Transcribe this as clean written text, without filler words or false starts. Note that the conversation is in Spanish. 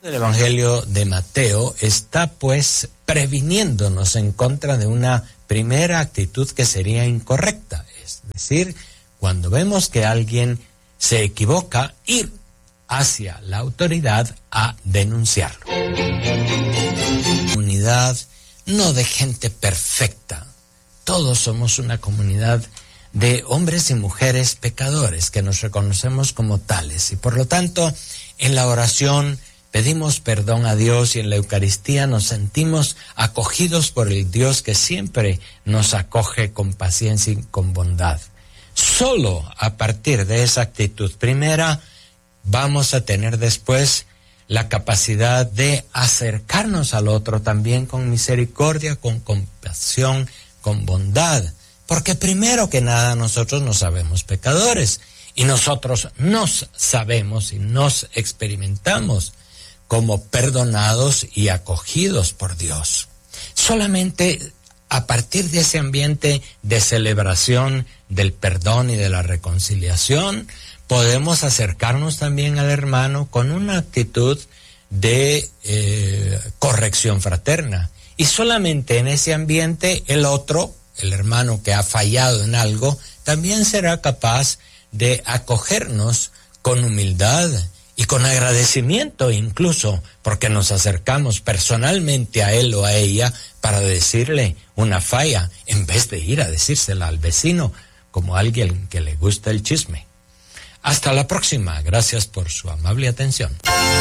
El Evangelio de Mateo está pues previniéndonos en contra de una primera actitud que sería incorrecta, es decir, cuando vemos que alguien se equivoca, ir hacia la autoridad a denunciarlo. Comunidad no de gente perfecta, todos somos una comunidad de hombres y mujeres pecadores que nos reconocemos como tales y por lo tanto en la oración pedimos perdón a Dios y en la Eucaristía nos sentimos acogidos por el Dios que siempre nos acoge con paciencia y con bondad. Solo a partir de esa actitud primera vamos a tener después la capacidad de acercarnos al otro también con misericordia, con compasión, con bondad. Porque primero que nada nosotros nos sabemos pecadores y nosotros nos sabemos y nos experimentamos como perdonados y acogidos por Dios. Solamente a partir de ese ambiente de celebración del perdón y de la reconciliación, podemos acercarnos también al hermano con una actitud de corrección fraterna. Y solamente en ese ambiente el otro, el hermano que ha fallado en algo, también será capaz de acogernos con humildad y con agradecimiento incluso, porque nos acercamos personalmente a él o a ella para decirle una falla, en vez de ir a decírsela al vecino como alguien que le gusta el chisme. Hasta la próxima. Gracias por su amable atención.